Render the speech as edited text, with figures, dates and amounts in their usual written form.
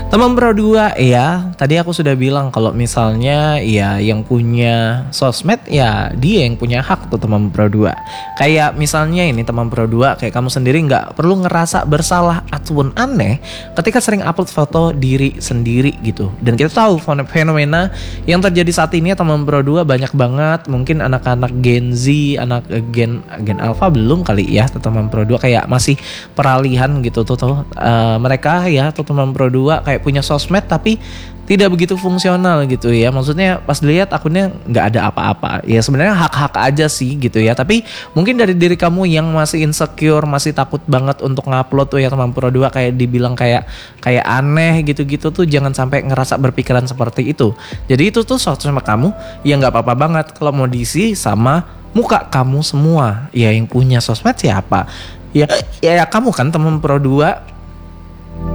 Teman Pro 2 ya, tadi aku sudah bilang kalau misalnya ya yang punya sosmed ya dia yang punya hak tuh teman Pro 2. Kayak misalnya ini teman Pro 2, kayak kamu sendiri nggak perlu ngerasa bersalah ataupun aneh ketika sering upload foto diri sendiri gitu. Dan kita tahu fenomena yang terjadi saat ini ya teman Pro 2 banyak banget, mungkin anak-anak Gen Z, anak Gen Alpha belum kali ya teman Pro 2 kayak masih peralihan gitu tuh. Mereka ya teman Pro 2 kayak punya sosmed tapi tidak begitu fungsional gitu ya. Maksudnya pas dilihat akunnya nggak ada apa-apa. Ya sebenarnya hak-hak aja sih gitu ya. Tapi mungkin dari diri kamu yang masih insecure, masih takut banget untuk ngupload tuh ya teman Pro 2 kayak dibilang kayak aneh gitu-gitu tuh, jangan sampai ngerasa berpikiran seperti itu. Jadi itu tuh sosmed kamu ya nggak apa-apa banget kalau mau diisi sama muka kamu semua. Ya yang punya sosmed siapa? Ya kamu kan teman Pro 2.